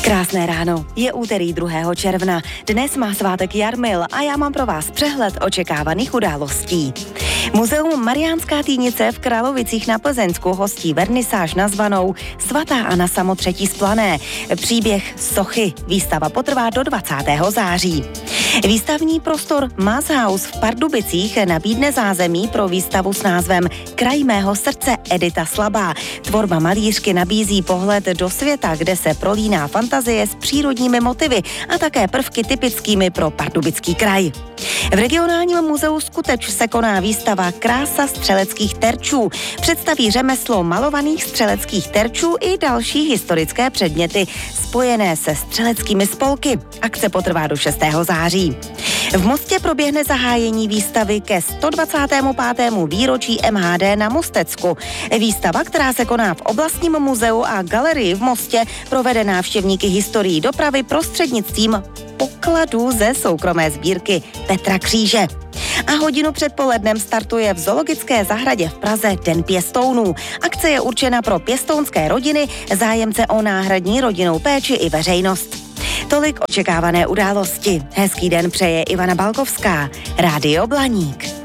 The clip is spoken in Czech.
Krásné ráno, je úterý 2. června. Dnes má svátek Jarmil a já mám pro vás přehled očekávaných událostí. Muzeum Mariánská Týnice v Kralovicích na Plzeňsku hostí vernisáž nazvanou Svatá Anna Samotřetí z Plané. Příběh sochy. Výstava potrvá do 20. září. Výstavní prostor Maßhaus v Pardubicích nabídne zázemí pro výstavu s názvem Kraj mého srdce Edita Slabá. Tvorba malířky nabízí pohled do světa, kde se prolíná fantazie s přírodními motivy a také prvky typickými pro Pardubický kraj. V regionálním muzeu Skuteč se koná výstava Krása střeleckých terčů. Představí řemeslo malovaných střeleckých terčů i další historické předměty spojené se střeleckými spolky. Akce potrvá do 6. září. V Mostě proběhne zahájení výstavy ke 125. výročí MHD na Mostecku. Výstava, která se koná v oblastním muzeu a galerii v Mostě, provede návštěvníky historií dopravy prostřednictvím pokladů ze soukromé sbírky Petra Kříže. A hodinu před polednem startuje v Zoologické zahradě v Praze Den pěstounů. Akce je určena pro pěstounské rodiny, zájemce o náhradní rodinnou péči i veřejnost. Tolik očekávané události. Hezký den přeje Ivana Balkovská, Rádio Blaník.